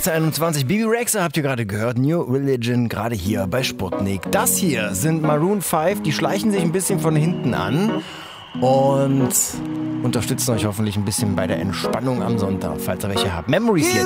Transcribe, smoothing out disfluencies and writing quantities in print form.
18:21. Bibi Rexha habt ihr gerade gehört. New Religion, gerade hier bei Sputnik. Das hier sind Maroon 5. Die schleichen sich ein bisschen von hinten an und unterstützen euch hoffentlich ein bisschen bei der Entspannung am Sonntag, falls ihr welche habt. Memories jetzt.